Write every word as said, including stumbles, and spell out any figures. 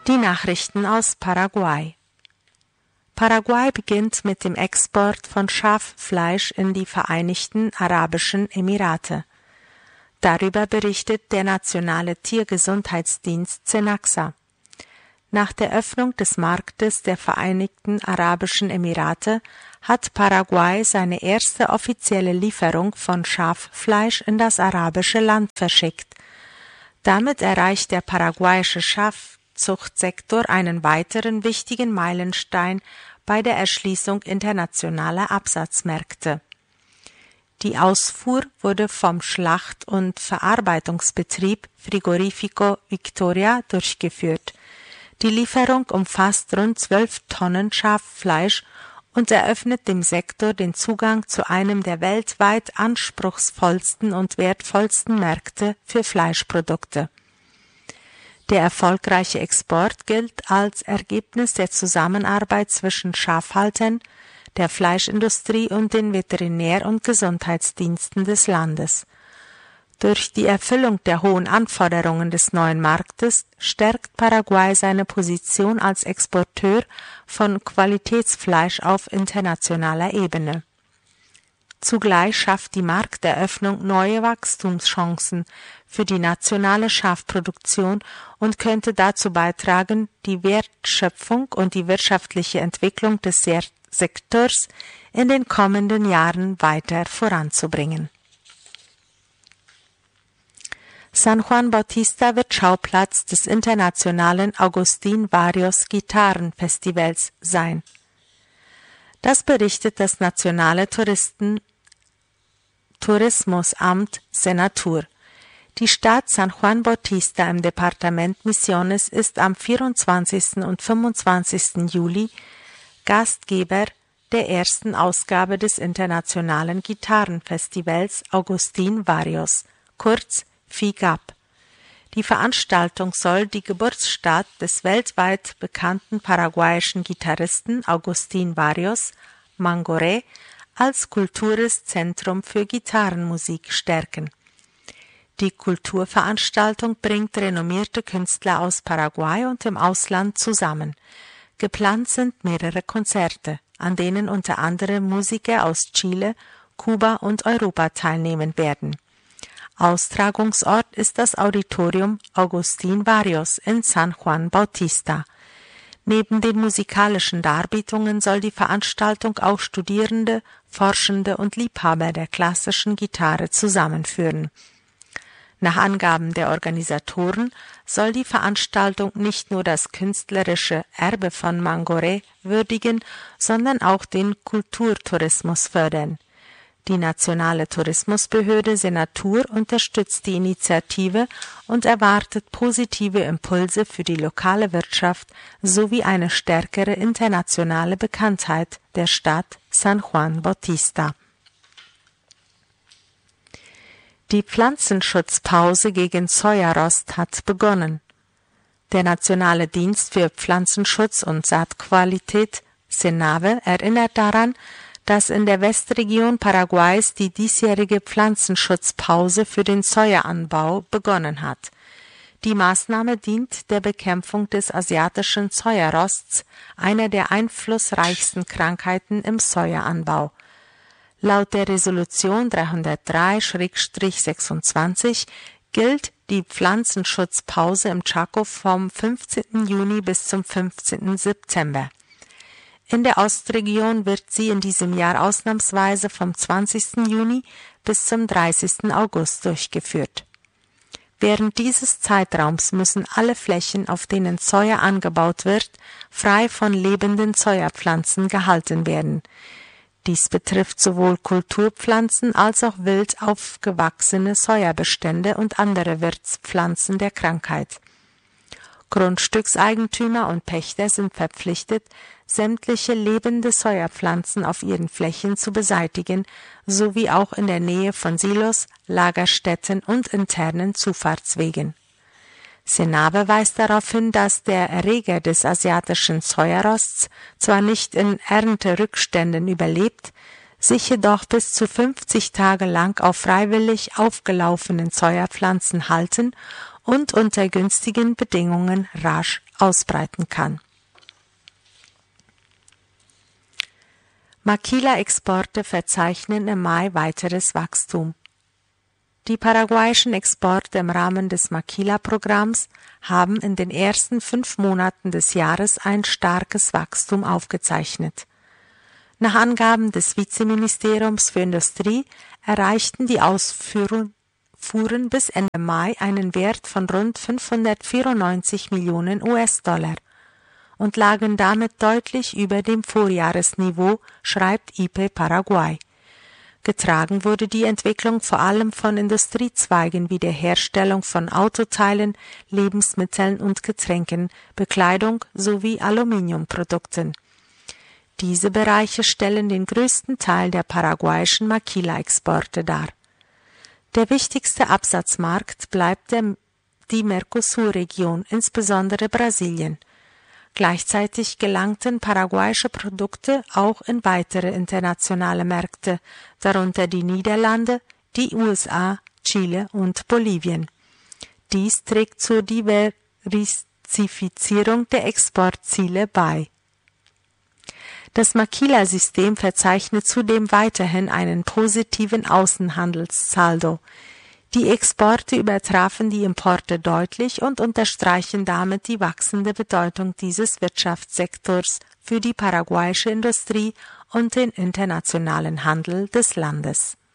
Die Nachrichten aus Paraguay. Paraguay beginnt mit dem Export von Schaffleisch in die Vereinigten Arabischen Emirate. Darüber berichtet der nationale Tiergesundheitsdienst Cenaxa. Nach der Öffnung des Marktes der Vereinigten Arabischen Emirate hat Paraguay seine erste offizielle Lieferung von Schaffleisch in das arabische Land verschickt. Damit erreicht der paraguayische Schafzuchtsektor einen weiteren wichtigen Meilenstein bei der Erschließung internationaler Absatzmärkte. Die Ausfuhr wurde vom Schlacht- und Verarbeitungsbetrieb Frigorifico Victoria durchgeführt. Die Lieferung umfasst rund zwölf Tonnen Schaffleisch und eröffnet dem Sektor den Zugang zu einem der weltweit anspruchsvollsten und wertvollsten Märkte für Fleischprodukte. Der erfolgreiche Export gilt als Ergebnis der Zusammenarbeit zwischen Schafhaltern, der Fleischindustrie und den Veterinär- und Gesundheitsdiensten des Landes. Durch die Erfüllung der hohen Anforderungen des neuen Marktes stärkt Paraguay seine Position als Exporteur von Qualitätsfleisch auf internationaler Ebene. Zugleich schafft die Markteröffnung neue Wachstumschancen für die nationale Schafproduktion und könnte dazu beitragen, die Wertschöpfung und die wirtschaftliche Entwicklung des Sektors in den kommenden Jahren weiter voranzubringen. San Juan Bautista wird Schauplatz des internationalen Agustín Barrios Gitarrenfestivals sein. Das berichtet das nationale Touristen Tourismusamt Senatur. Die Stadt San Juan Bautista im Departement Misiones ist am vierundzwanzigsten und fünfundzwanzigsten Juli Gastgeber der ersten Ausgabe des internationalen Gitarrenfestivals Agustín Barrios, kurz F I G A P. Die Veranstaltung soll die Geburtsstadt des weltweit bekannten paraguayischen Gitarristen Agustín Barrios, Mangoré, als kulturelles Zentrum für Gitarrenmusik stärken. Die Kulturveranstaltung bringt renommierte Künstler aus Paraguay und im Ausland zusammen. Geplant sind mehrere Konzerte, an denen unter anderem Musiker aus Chile, Kuba und Europa teilnehmen werden. Austragungsort ist das Auditorium Agustín Barrios in San Juan Bautista. Neben den musikalischen Darbietungen soll die Veranstaltung auch Studierende, Forschende und Liebhaber der klassischen Gitarre zusammenführen. Nach Angaben der Organisatoren soll die Veranstaltung nicht nur das künstlerische Erbe von Mangoré würdigen, sondern auch den Kulturtourismus fördern. Die nationale Tourismusbehörde Senatur unterstützt die Initiative und erwartet positive Impulse für die lokale Wirtschaft sowie eine stärkere internationale Bekanntheit der Stadt San Juan Bautista. Die Pflanzenschutzpause gegen Sojarost hat begonnen. Der Nationale Dienst für Pflanzenschutz und Saatqualität Senave erinnert daran, dass in der Westregion Paraguays die diesjährige Pflanzenschutzpause für den Sojaanbau begonnen hat. Die Maßnahme dient der Bekämpfung des asiatischen Sojarosts, einer der einflussreichsten Krankheiten im Sojaanbau. Laut der Resolution dreihundertdrei sechsundzwanzig gilt die Pflanzenschutzpause im Chaco vom fünfzehnten Juni bis zum fünfzehnten September. In der Ostregion wird sie in diesem Jahr ausnahmsweise vom zwanzigsten Juni bis zum dreißigsten August durchgeführt. Während dieses Zeitraums müssen alle Flächen, auf denen Soja angebaut wird, frei von lebenden Sojapflanzen gehalten werden. Dies betrifft sowohl Kulturpflanzen als auch wild aufgewachsene Sojabestände und andere Wirtspflanzen der Krankheit. Grundstückseigentümer und Pächter sind verpflichtet, sämtliche lebende Sojapflanzen auf ihren Flächen zu beseitigen, sowie auch in der Nähe von Silos, Lagerstätten und internen Zufahrtswegen. Senave weist darauf hin, dass der Erreger des asiatischen Sojarosts zwar nicht in Ernterückständen überlebt, sich jedoch bis zu fünfzig Tage lang auf freiwillig aufgelaufenen Sojapflanzen halten und unter günstigen Bedingungen rasch ausbreiten kann. Maquila-Exporte verzeichnen im Mai weiteres Wachstum. Die paraguayischen Exporte im Rahmen des Maquila-Programms haben in den ersten fünf Monaten des Jahres ein starkes Wachstum aufgezeichnet. Nach Angaben des Vizeministeriums für Industrie erreichten die Ausfuhren bis Ende Mai einen Wert von rund fünfhundertvierundneunzig Millionen U S-Dollar und lagen damit deutlich über dem Vorjahresniveau, schreibt I P E Paraguay. Getragen wurde die Entwicklung vor allem von Industriezweigen wie der Herstellung von Autoteilen, Lebensmitteln und Getränken, Bekleidung sowie Aluminiumprodukten. Diese Bereiche stellen den größten Teil der paraguayischen Maquila-Exporte dar. Der wichtigste Absatzmarkt bleibt der, die Mercosur-Region, insbesondere Brasilien. Gleichzeitig gelangten paraguayische Produkte auch in weitere internationale Märkte, darunter die Niederlande, die U S A, Chile und Bolivien. Dies trägt zur Diversifizierung der Exportziele bei. Das Maquila-System verzeichnet zudem weiterhin einen positiven Außenhandelssaldo. Die Exporte übertrafen die Importe deutlich und unterstreichen damit die wachsende Bedeutung dieses Wirtschaftssektors für die paraguayische Industrie und den internationalen Handel des Landes.